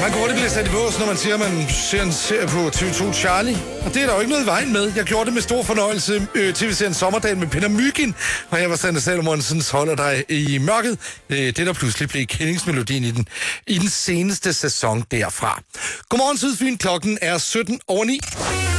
Man kan hurtigt blive sat i bås, når man siger, at man ser en serie på TV2 Charlie. Og det er der jo ikke noget i vejen med. Jeg gjorde det med stor fornøjelse. TV-serien Sommerdagen med Peter Mygind. Og jeg var Sanne Salomonsens Holder dig i mørket. Det der pludselig blev kendingsmelodien i den seneste sæson derfra. Godmorgen Sydfyn. Klokken er 7:07.